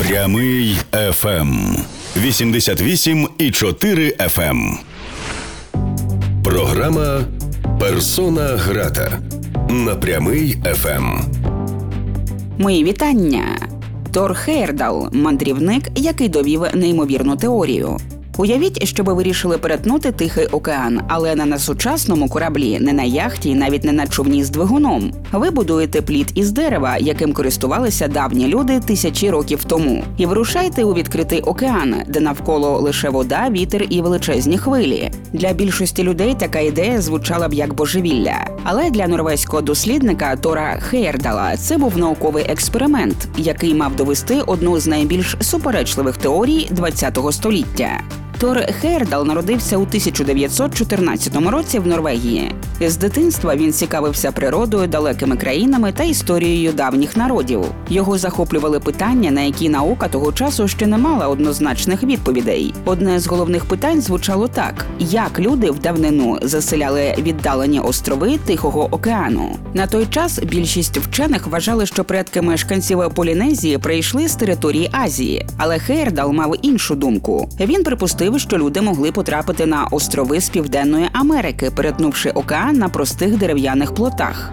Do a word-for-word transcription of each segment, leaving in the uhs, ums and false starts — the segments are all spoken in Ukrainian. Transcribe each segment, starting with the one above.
Прямий еф ем. вісімдесят вісім і чотири еф ем. Програма «Персона грата» на Прямий еф ем. Мої вітання. Тор Хейердал – мандрівник, який довів неймовірну теорію. Уявіть, що ви вирішили перетнути Тихий океан, але не на сучасному кораблі, не на яхті, навіть не на човні з двигуном. Ви будуєте плід із дерева, яким користувалися давні люди тисячі років тому. І вирушаєте у відкритий океан, де навколо лише вода, вітер і величезні хвилі. Для більшості людей така ідея звучала б як божевілля. Але для норвезького дослідника Тора Хейердала це був науковий експеримент, який мав довести одну з найбільш суперечливих теорій ХХ століття. Тор Хейердал народився у тисяча дев'ятсот чотирнадцятому році в Норвегії. З дитинства він цікавився природою, далекими країнами та історією давніх народів. Його захоплювали питання, на які наука того часу ще не мала однозначних відповідей. Одне з головних питань звучало так: як люди в давнину заселяли віддалені острови Тихого океану? На той час більшість вчених вважали, що предки мешканців Полінезії прийшли з території Азії. Але Хейердал мав іншу думку. Він припустив, що люди могли потрапити на острови з Південної Америки, перетнувши океан на простих дерев'яних плотах.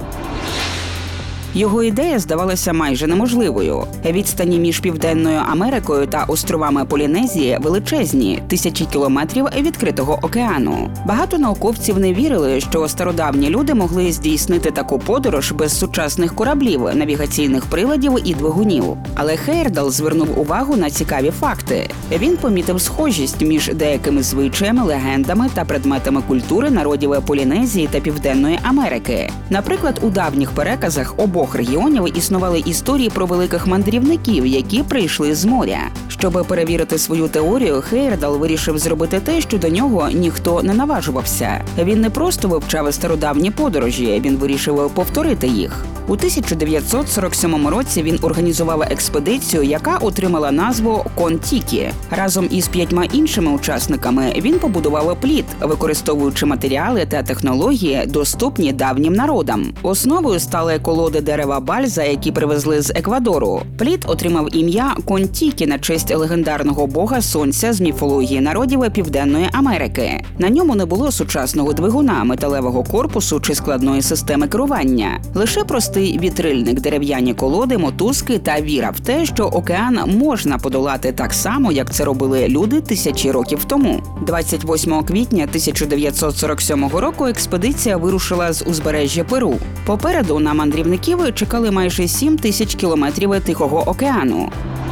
Його ідея здавалася майже неможливою. Відстані між Південною Америкою та островами Полінезії величезні – тисячі кілометрів відкритого океану. Багато науковців не вірили, що стародавні люди могли здійснити таку подорож без сучасних кораблів, навігаційних приладів і двигунів. Але Хейердал звернув увагу на цікаві факти. Він помітив схожість між деякими звичаями, легендами та предметами культури народів Полінезії та Південної Америки. Наприклад, у давніх переказах обох регіонів існували історії про великих мандрівників, які прийшли з моря. Щоб перевірити свою теорію, Хейердал вирішив зробити те, що до нього ніхто не наважувався. Він не просто вивчав стародавні подорожі, він вирішив повторити їх. У тисяча дев'ятсот сорок сьомому році він організував експедицію, яка отримала назву Кон-Тікі. Разом із п'ятьма іншими учасниками він побудував плід, використовуючи матеріали та технології, доступні давнім народам. Основою стали колоди дерева бальза, які привезли з Еквадору. Плід отримав ім'я Кон-Тікі на честь легендарного бога сонця з міфології народів Південної Америки. На ньому не було сучасного двигуна, металевого корпусу чи складної системи керування. Лише простий вітрильник, дерев'яні колоди, мотузки та віра в те, що океан можна подолати так само, як це робили люди тисячі років тому. двадцять восьмого квітня тисяча дев'ятсот сорок сьомого року експедиція вирушила з узбережжя Перу. Попереду на мандрівників чекали майже сім тисяч кілометрів Тихого океану.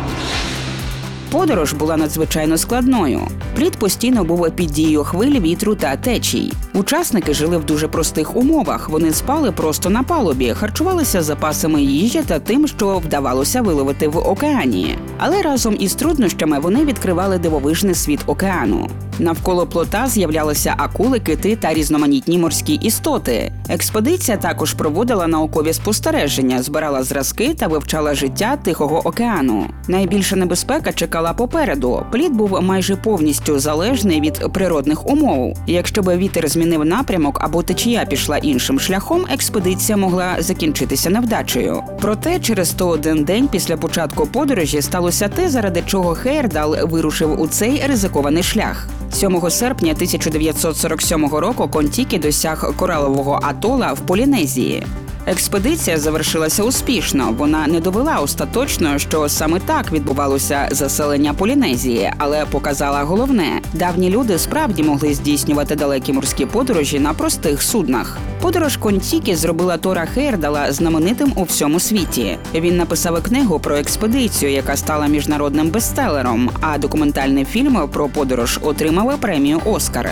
Подорож була надзвичайно складною. Плід постійно був під дією хвиль, вітру та течій. Учасники жили в дуже простих умовах. Вони спали просто на палубі, харчувалися запасами їжі та тим, що вдавалося виловити в океані. Але разом із труднощами вони відкривали дивовижний світ океану. Навколо плота з'являлися акули, кити та різноманітні морські істоти. Експедиція також проводила наукові спостереження, збирала зразки та вивчала життя Тихого океану. Найбільша небезпека чекала попереду. Плід був майже повністю залежний від природних умов. Якщо б вітер змінив напрямок або течія пішла іншим шляхом, експедиція могла закінчитися невдачею. Проте через сто один день після початку подорожі сталося те, заради чого Хейердал вирушив у цей ризикований шлях. сьомого серпня тисяча дев'ятсот сорок сьомого року Кон-Тікі досяг коралового атола в Полінезії. Експедиція завершилася успішно. Вона не довела остаточно, що саме так відбувалося заселення Полінезії, але показала головне – давні люди справді могли здійснювати далекі морські подорожі на простих суднах. Подорож Кон-Тікі зробила Тора Хейердала знаменитим у всьому світі. Він написав книгу про експедицію, яка стала міжнародним бестселером, а документальний фільм про подорож отримав премію «Оскар».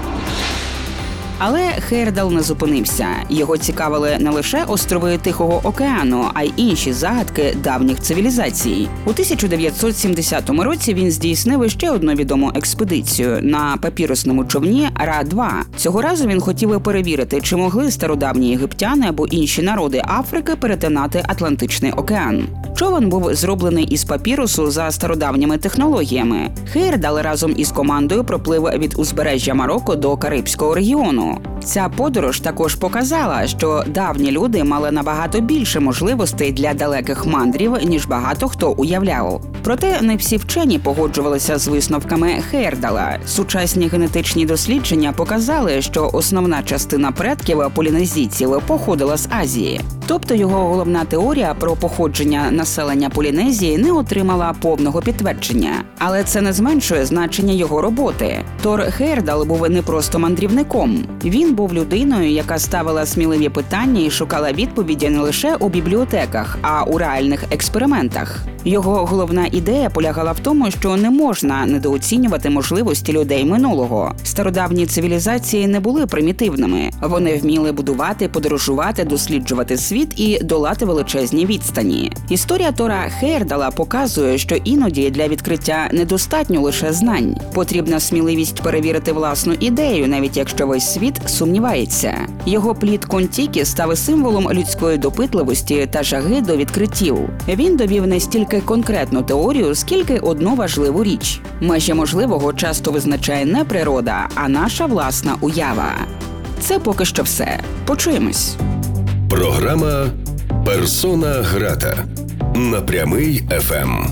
Але Хейердал не зупинився. Його цікавили не лише острови Тихого океану, а й інші загадки давніх цивілізацій. У тисяча дев'ятсот сімдесятому році він здійснив ще одну відому експедицію на папірусному човні Ра два. Цього разу він хотів перевірити, чи могли стародавні єгиптяни або інші народи Африки перетинати Атлантичний океан. Човен був зроблений із папірусу за стародавніми технологіями. Хейердал разом із командою проплив від узбережжя Марокко до Карибського регіону. тому. Ця подорож також показала, що давні люди мали набагато більше можливостей для далеких мандрів, ніж багато хто уявляв. Проте не всі вчені погоджувалися з висновками Хейердала. Сучасні генетичні дослідження показали, що основна частина предків полінезійців походила з Азії. Тобто його головна теорія про походження населення Полінезії не отримала повного підтвердження. Але це не зменшує значення його роботи. Тор Хейердал був не просто мандрівником. Він був людиною, яка ставила сміливі питання і шукала відповіді не лише у бібліотеках, а у реальних експериментах. Його головна ідея полягала в тому, що не можна недооцінювати можливості людей минулого. Стародавні цивілізації не були примітивними. Вони вміли будувати, подорожувати, досліджувати світ і долати величезні відстані. Історія Тора Хейердала показує, що іноді для відкриття недостатньо лише знань. Потрібна сміливість перевірити власну ідею, навіть якщо весь світ сумнівається. Його плід Кон-Тікі став символом людської допитливості та жаги до відкриттів. Він довів не стільки конкретну теорію, скільки одну важливу річ. Межі можливого часто визначає не природа, а наша власна уява. Це поки що все. Почуємось. Програма «Персона грата» на Прямий еф ем.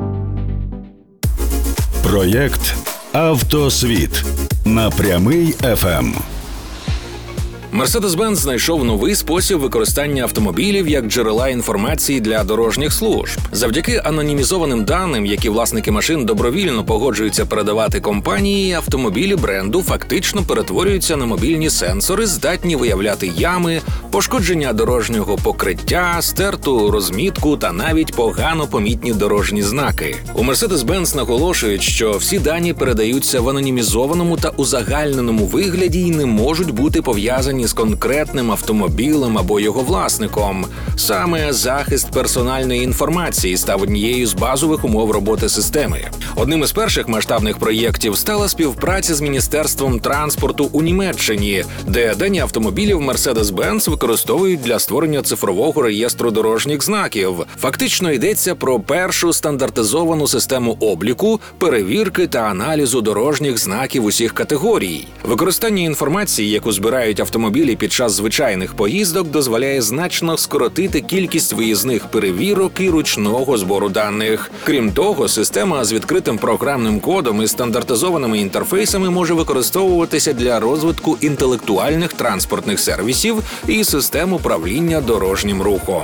Проєкт «Автосвіт» на Прямий еф ем. Mercedes-Benz знайшов новий спосіб використання автомобілів як джерела інформації для дорожніх служб. Завдяки анонімізованим даним, які власники машин добровільно погоджуються передавати компанії, автомобілі бренду фактично перетворюються на мобільні сенсори, здатні виявляти ями, пошкодження дорожнього покриття, стерту розмітку та навіть погано помітні дорожні знаки. У Mercedes-Benz наголошують, що всі дані передаються в анонімізованому та узагальненому вигляді і не можуть бути пов'язані з конкретним автомобілем або його власником. Саме захист персональної інформації став однією з базових умов роботи системи. Одним із перших масштабних проєктів стала співпраця з Міністерством транспорту у Німеччині, де дані автомобілів Mercedes-Benz використовують для створення цифрового реєстру дорожніх знаків. Фактично йдеться про першу стандартизовану систему обліку, перевірки та аналізу дорожніх знаків усіх категорій. Використання інформації, яку збирають автомобілі під час звичайних поїздок, дозволяє значно скоротити кількість виїзних перевірок і ручного збору даних. Крім того, система з відкритим програмним кодом і стандартизованими інтерфейсами може використовуватися для розвитку інтелектуальних транспортних сервісів і систем управління дорожнім рухом.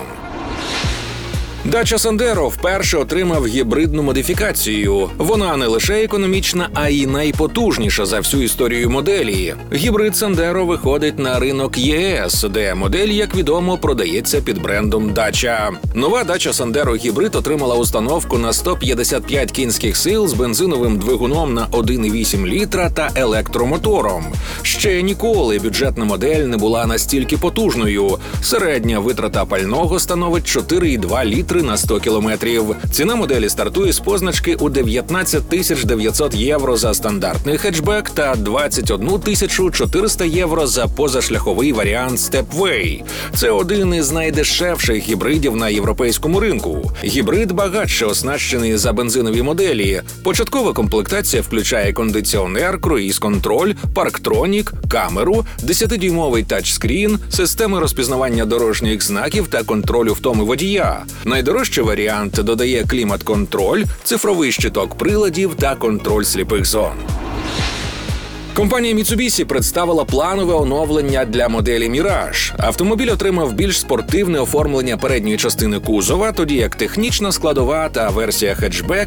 Dacia Sandero вперше отримав гібридну модифікацію. Вона не лише економічна, а й найпотужніша за всю історію моделі. Гібрид Sandero виходить на ринок ЄС, де модель, як відомо, продається під брендом Dacia. Нова Dacia Sandero гібрид отримала установку на сто п'ятдесят п'ять кінських сил з бензиновим двигуном на один і вісім літра та електромотором. Ще ніколи бюджетна модель не була настільки потужною. Середня витрата пального становить чотири і два літри на сто кілометрів. Ціна моделі стартує з позначки у дев'ятнадцять тисяч дев'ятсот євро за стандартний хетчбек та двадцять одну тисячу чотириста євро за позашляховий варіант Stepway. Це один із найдешевших гібридів на європейському ринку. Гібрид багатше оснащений за бензинові моделі. Початкова комплектація включає кондиціонер, круїз-контроль, парктронік, камеру, десятидюймовий тачскрін, системи розпізнавання дорожніх знаків та контролю втоми водія. Найдорожчий варіант додає клімат-контроль, цифровий щиток приладів та контроль сліпих зон. Компанія Mitsubishi представила планове оновлення для моделі Mirage. Автомобіль отримав більш спортивне оформлення передньої частини кузова, тоді як технічна складова та версія хетчбек